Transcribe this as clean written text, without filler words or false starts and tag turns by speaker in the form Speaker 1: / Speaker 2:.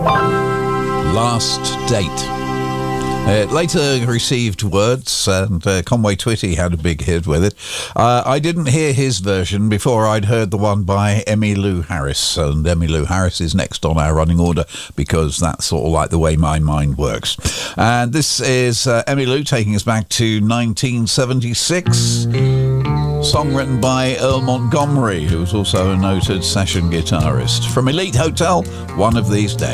Speaker 1: Last Date. It later received words, and Conway Twitty had a big hit with it. I didn't hear his version before I'd heard the one by Emmylou Harris, and Emmylou Harris is next on our running order because that's sort of like the way my mind works. And this is Emmylou taking us back to 1976. Song written by Earl Montgomery, who was also a noted session guitarist. From Elite Hotel, One of These Days.